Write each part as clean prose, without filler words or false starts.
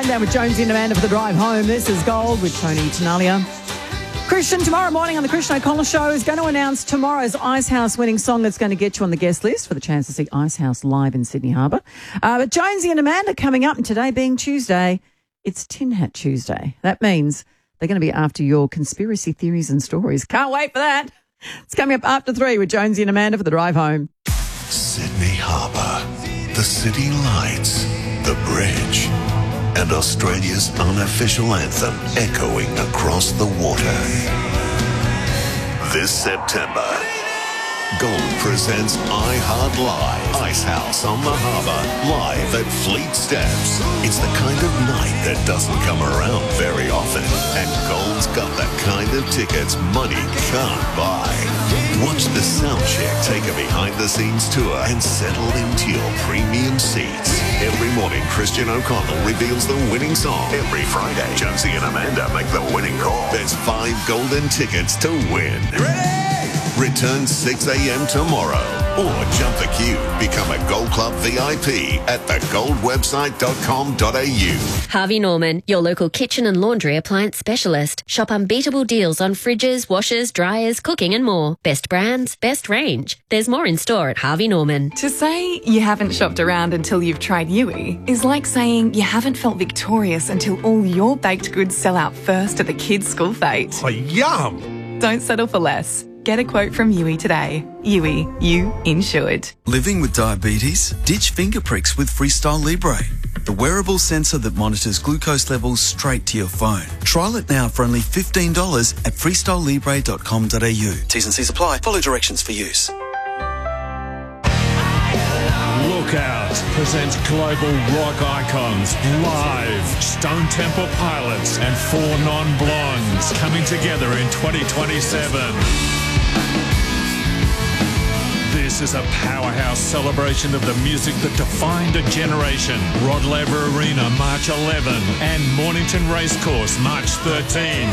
And down with Jonesy and Amanda for the drive home. This is Gold with Tony Tenalia. Christian, tomorrow morning on the Christian O'Connell Show, is going to announce tomorrow's Icehouse winning song that's going to get you on the guest list for the chance to see Icehouse live in Sydney Harbour. But Jonesy and Amanda coming up, and today being Tuesday, it's Tin Hat Tuesday. That means they're going to be after your conspiracy theories and stories. Can't wait for that. It's coming up after 3 with Jonesy and Amanda for the drive home. Sydney Harbour, the city lights, the bridge, and Australia's unofficial anthem echoing across the water. This September, Gold presents iHeart Live, Icehouse on the Harbour, live at Fleet Steps. It's the kind of night that doesn't come around very often, and Gold's got the kind of tickets money can't buy. Watch the soundcheck take a behind-the-scenes tour and settle into your premium seats. Every morning, Christian O'Connell reveals the winning song. Every Friday, Jonesy and Amanda make the winning call. There's 5 golden tickets to win. Ready? Return 6 a.m. tomorrow. Or jump the queue. Become a Gold Club VIP at thegoldwebsite.com.au. Harvey Norman, your local kitchen and laundry appliance specialist. Shop unbeatable deals on fridges, washers, dryers, cooking and more. Best brands, best range. There's more in store at Harvey Norman. To say you haven't shopped around until you've tried Yui is like saying you haven't felt victorious until all your baked goods sell out first at the kids' school fete. Oh, yum! Don't settle for less. Get a quote from Yui today. Yui, you insured. Living with diabetes? Ditch finger pricks with Freestyle Libre, the wearable sensor that monitors glucose levels straight to your phone. Trial it now for only $15 at freestylelibre.com.au. T's and C's apply. Follow directions for use. Lookout presents global rock icons live. Stone Temple Pilots and 4 Non-Blondes coming together in 2027. This is a powerhouse celebration of the music that defined a generation. Rod Laver Arena, March 11, and Mornington Racecourse, March 13.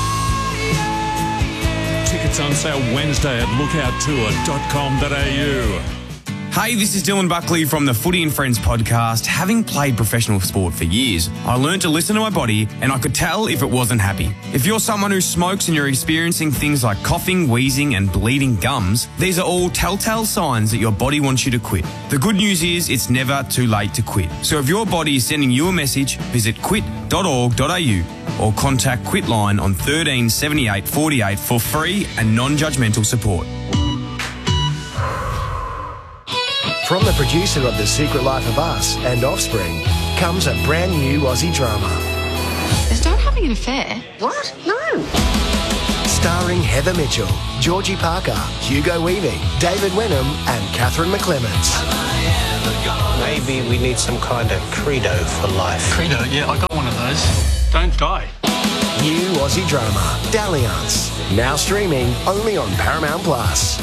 Tickets on sale Wednesday at lookouttour.com.au. Hey, this is Dylan Buckley from the Footy and Friends podcast. Having played professional sport for years, I learned to listen to my body and I could tell if it wasn't happy. If you're someone who smokes and you're experiencing things like coughing, wheezing and bleeding gums, these are all telltale signs that your body wants you to quit. The good news is it's never too late to quit. So if your body is sending you a message, visit quit.org.au or contact Quitline on 13 78 48 for free and non-judgmental support. From the producer of The Secret Life of Us and Offspring comes a brand new Aussie drama. Is Dad having an affair? What? No. Starring Heather Mitchell, Georgie Parker, Hugo Weaving, David Wenham and Catherine McClements. Maybe we need some kind of credo for life. Credo? Yeah, I got one of those. Don't die. New Aussie drama, Dalliance. Now streaming only on Paramount Plus.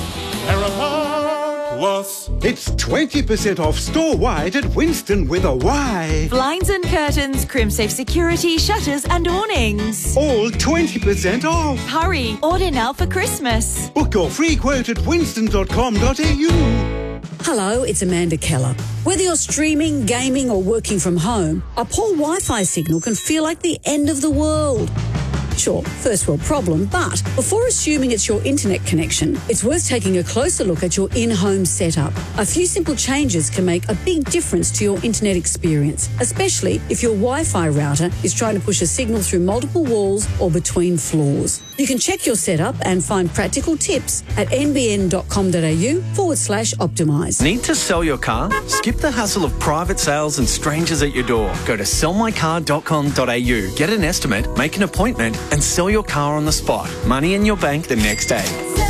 It's 20% off store-wide at Winston with a Y. Blinds and curtains, Crimsafe security, shutters and awnings. All 20% off. Hurry, order now for Christmas. Book your free quote at winston.com.au. Hello, it's Amanda Keller. Whether you're streaming, gaming or working from home, a poor Wi-Fi signal can feel like the end of the world. Sure, first world problem, but before assuming it's your internet connection, it's worth taking a closer look at your in-home setup. A few simple changes can make a big difference to your internet experience, especially if your Wi-Fi router is trying to push a signal through multiple walls or between floors. You can check your setup and find practical tips at nbn.com.au/optimise. Need to sell your car? Skip the hassle of private sales and strangers at your door. Go to sellmycar.com.au. Get an estimate, make an appointment and sell your car on the spot. Money in your bank the next day.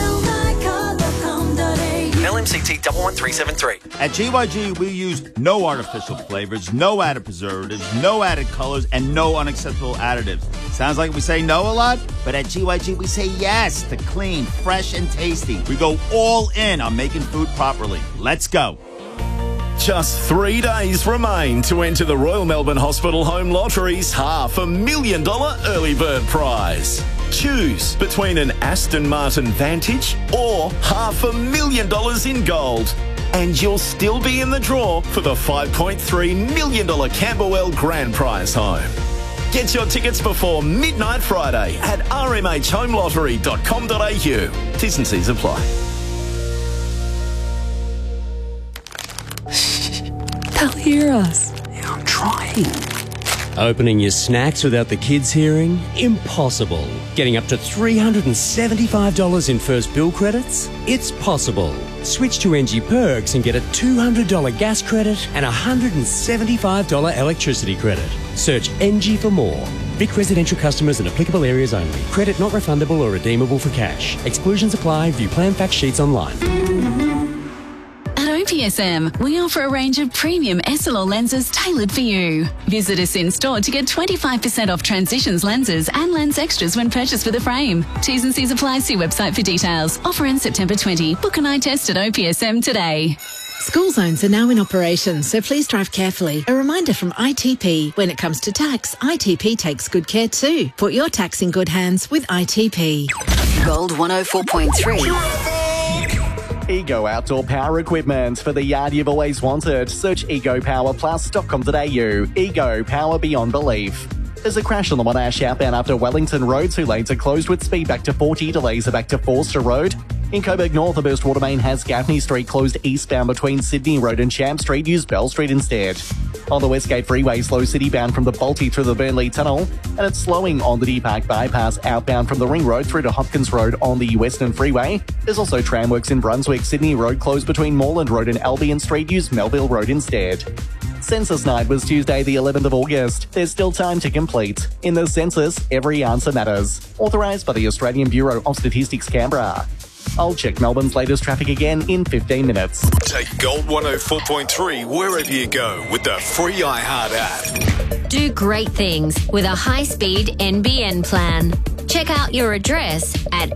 LMCT 11373. At GYG, we use no artificial flavors, no added preservatives, no added colors, and no unacceptable additives. Sounds like we say no a lot, but at GYG, we say yes to clean, fresh, and tasty. We go all in on making food properly. Let's go. Just 3 days remain to enter the Royal Melbourne Hospital Home Lottery's $500,000 early bird prize. Choose between an Aston Martin Vantage or $500,000 in gold. and you'll still be in the draw for the $5.3 million Camberwell Grand Prize home. Get your tickets before midnight Friday at rmhhomelottery.com.au. T's and C's apply. They'll hear us. Yeah, I'm trying. Opening your snacks without the kids hearing? Impossible. Getting up to $375 in first bill credits? It's possible. Switch to NG Perks and get a $200 gas credit and a $175 electricity credit. Search NG for more. Vic residential customers in applicable areas only. Credit not refundable or redeemable for cash. Exclusions apply. View plan fact sheets online. At OPSM, we offer a range of premium SLR lenses tailored for you. Visit us in store to get 25% off Transitions lenses and lens extras when purchased with a frame. T's and C's apply. See website for details. Offer ends September 20. Book an eye test at OPSM today. School zones are now in operation, so please drive carefully. A reminder from ITP. When it comes to tax, ITP takes good care too. Put your tax in good hands with ITP. Gold 104.3. Ego Outdoor Power Equipment. For the yard you've always wanted, search egopowerplus.com.au. Ego Power Beyond Belief. There's a crash on the Monash outbound after Wellington Road. 2 lanes are closed with speed back to 40. Delays are back to Forster Road. In Coburg North, a burst water main has Gaffney Street closed eastbound between Sydney Road and Champ Street. Use Bell Street instead. On the Westgate Freeway, slow city bound from the Balti through the Burnley Tunnel, and it's slowing on the Deer Park Bypass outbound from the Ring Road through to Hopkins Road on the Western Freeway. There's also tramworks in Brunswick. Sydney Road closed between Moreland Road and Albion Street. Use Melville Road instead. Census night was Tuesday the 11th of August. There's still time to complete. In the census, every answer matters. Authorised by the Australian Bureau of Statistics, Canberra. I'll check Melbourne's latest traffic again in 15 minutes. Take Gold 104.3 wherever you go with the free iHeart app. Do great things with a high-speed NBN plan. Check out your address at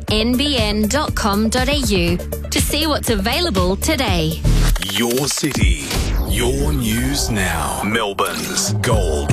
nbn.com.au to see what's available today. Your city, your news now. Melbourne's Gold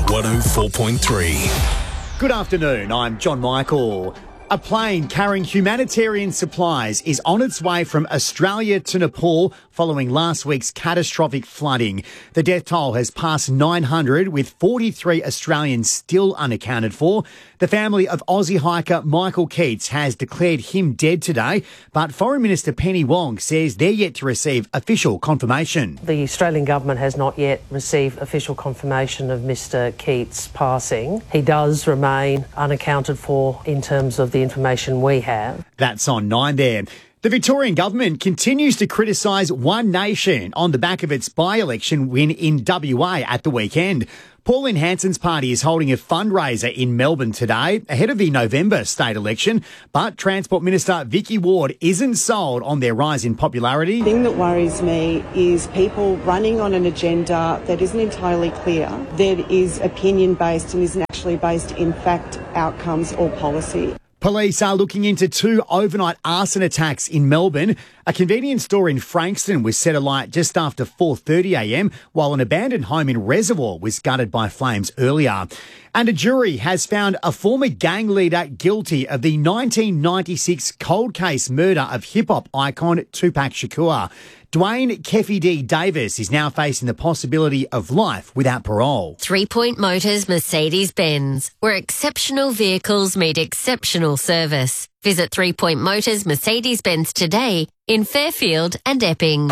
104.3. Good afternoon, I'm John Michael. A plane carrying humanitarian supplies is on its way from Australia to Nepal following last week's catastrophic flooding. The death toll has passed 900, with 43 Australians still unaccounted for. The family of Aussie hiker Michael Keats has declared him dead today, but Foreign Minister Penny Wong says they're yet to receive official confirmation. The Australian government has not yet received official confirmation of Mr Keats' passing. He does remain unaccounted for in terms of the information we have. That's on 9 there. The Victorian government continues to criticise One Nation on the back of its by-election win in WA at the weekend. Pauline Hanson's party is holding a fundraiser in Melbourne today ahead of the November state election, but Transport Minister Vicky Ward isn't sold on their rise in popularity. The thing that worries me is people running on an agenda that isn't entirely clear, that is opinion-based and isn't actually based in fact, outcomes or policy. Police are looking into 2 overnight arson attacks in Melbourne. A convenience store in Frankston was set alight just after 4:30am, while an abandoned home in Reservoir was gutted by flames earlier. And a jury has found a former gang leader guilty of the 1996 cold case murder of hip-hop icon Tupac Shakur. Dwayne Keffy D. Davis is now facing the possibility of life without parole. 3 Point Motors Mercedes-Benz, where exceptional vehicles meet exceptional service. Visit 3 Point Motors Mercedes-Benz today in Fairfield and Epping.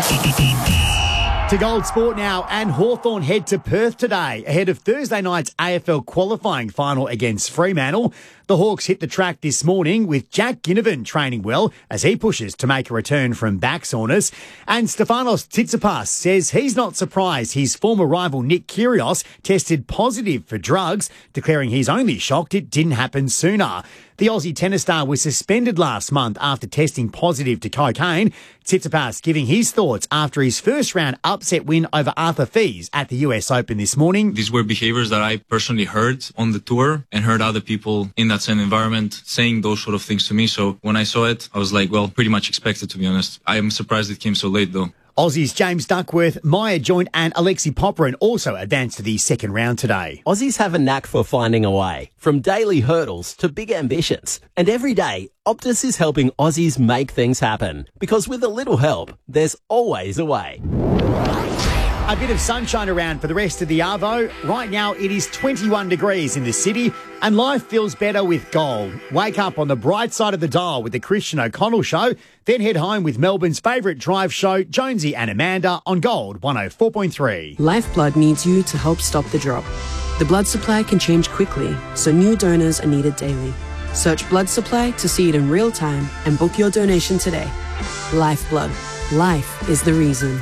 To Gold Sport now, and Hawthorn head to Perth today ahead of Thursday night's AFL qualifying final against Fremantle. The Hawks hit the track this morning with Jack Ginnivan training well as he pushes to make a return from back soreness. And Stefanos Tsitsipas says he's not surprised his former rival Nick Kyrgios tested positive for drugs, declaring he's only shocked it didn't happen sooner. The Aussie tennis star was suspended last month after testing positive to cocaine. Tsitsipas giving his thoughts after his first round upset win over Arthur Fils at the US Open this morning. These were behaviors that I personally heard on the tour and heard other people in that same environment saying those sort of things to me. So when I saw it, I was like, well, pretty much expected, to be honest. I am surprised it came so late though. Aussies James Duckworth, Maya Joint and Alexi Popperin also advanced to the second round today. Aussies have a knack for finding a way, from daily hurdles to big ambitions. And every day, Optus is helping Aussies make things happen. Because with a little help, there's always a way. A bit of sunshine around for the rest of the Arvo. Right now it is 21 degrees in the city and life feels better with Gold. Wake up on the bright side of the dial with the Christian O'Connell Show, then head home with Melbourne's favourite drive show, Jonesy and Amanda on Gold 104.3. Lifeblood needs you to help stop the drop. The blood supply can change quickly, so new donors are needed daily. Search blood supply to see it in real time and book your donation today. Lifeblood. Life is the reason.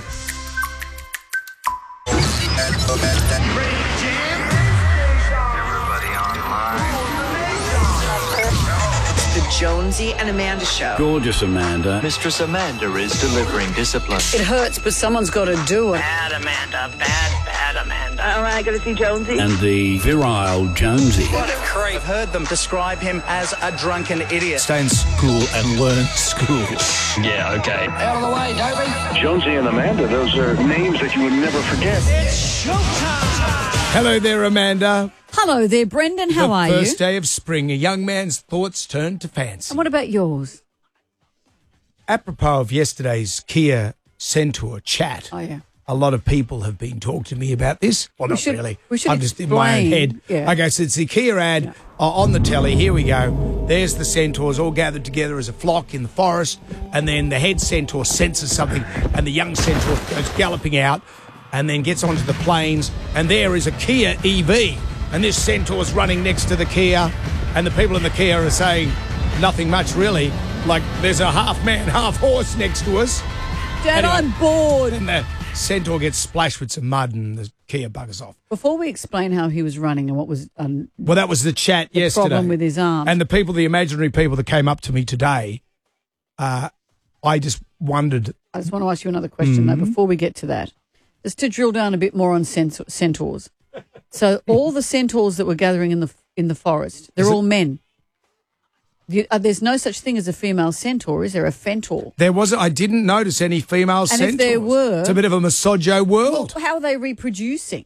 Jonesy and Amanda Show. Gorgeous Amanda. Mistress Amanda is delivering discipline. It hurts, but someone's got to do it. Bad Amanda, bad Amanda. All right, got to see Jonesy. And the virile Jonesy. What a creep. I've heard them describe him as a drunken idiot. Stay in school and learn school. Yeah, okay. Out of the way, Davey. Jonesy and Amanda, those are names that you would never forget. It's showtime. Hello there, Amanda. Hello there, Brendan. How are you? The first day of spring, a young man's thoughts turn to fancy. And what about yours? Apropos of yesterday's Kia Centaur chat, a lot of people have been talking to me about this. Well, not really. I'm just in my own head. Yeah. Okay, so it's the Kia ad on the telly. Here we go. There's the centaurs all gathered together as a flock in the forest, and then the head centaur senses something, and the young centaur goes galloping out and then gets onto the plains, and there is a Kia EV. And this centaur's running next to the Kia, and the people in the Kia are saying nothing much really. Like, there's a half man, half horse next to us. Dad, anyway, I'm bored. And the centaur gets splashed with some mud and the Kia buggers off. Before we explain how he was running and what was... well, that was the chat yesterday. The problem with his arm. And the people, the imaginary people that came up to me today, I just wondered... I just want to ask you another question, though, before we get to that. Just to drill down a bit more on centaurs. So all the centaurs that were gathering in the forest, they're all men. There's no such thing as a female centaur, is there? A fentaur. There wasn't. I didn't notice any female centaurs. And if there were, it's a bit of a misogyno world. Well, how are they reproducing?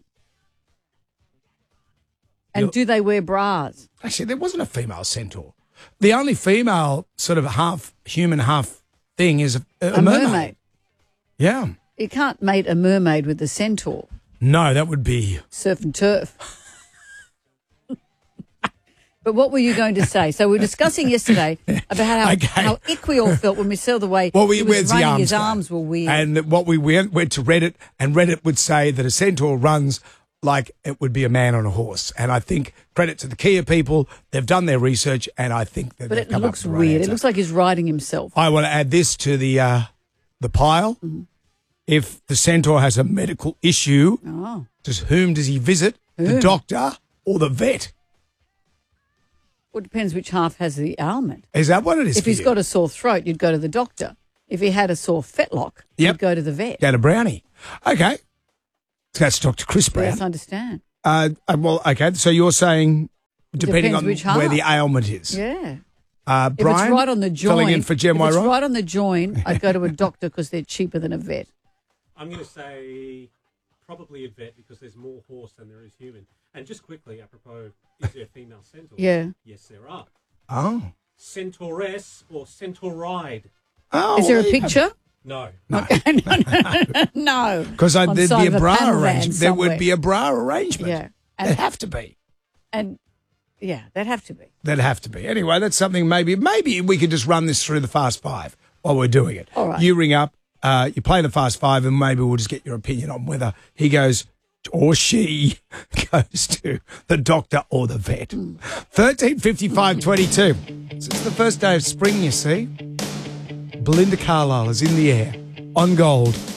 And do they wear bras? Actually, there wasn't a female centaur. The only female sort of half human, half thing is a mermaid. Yeah. You can't mate a mermaid with a centaur. No, that would be... surf and turf. But what were you going to say? So we were discussing yesterday about how ick we all felt when we saw the way he was running. His arms were weird. And what we went to Reddit, and Reddit would say that a centaur runs like it would be a man on a horse. And I think, credit to the Kia people, they've done their research, and I think that they've come up with the right weird. answer. It looks like he's riding himself. I want to add this to the pile. Mm-hmm. If the centaur has a medical issue, whom does he visit? The doctor or the vet? Well, it depends which half has the ailment. Is that what it is? If he's got a sore throat, you'd go to the doctor. If he had a sore fetlock, you'd go to the vet. Go to Brownie. Okay. So that's Dr. Chris Brown. Yes, I understand. Well, okay. So you're saying depending on where the ailment is. Yeah. Brian, if it's right on the joint, filling in for Jem if it's Wright? right on the joint, I'd go to a doctor because they're cheaper than a vet. I'm going to say probably a vet because there's more horse than there is human. And just quickly, apropos, is there a female centaur? Yeah. Yes, there are. Oh. Centauress or centauride. Oh. Is there a picture? No. No. Because there'd be a bra arrangement. There would somewhere. be a bra arrangement. Yeah. There'd have to be. And, yeah, that'd have to be. That'd have to be. Anyway, that's something maybe we could just run this through the Fast Five while we're doing it. All right. You ring up, you play the Fast Five, and maybe we'll just get your opinion on whether he goes or she goes to the doctor or the vet. 13:55:22. So it's the first day of spring, you see. Belinda Carlisle is in the air on Gold